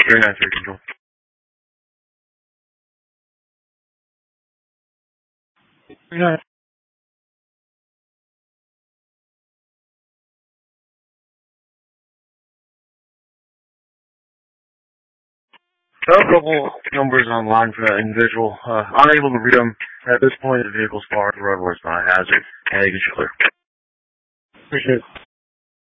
Very nice, Air Control. Very nice. There are a couple numbers online for that individual. Unable to read them. At this point, the vehicle's parked. The roadway's not a hazard. And you can clear. Appreciate it.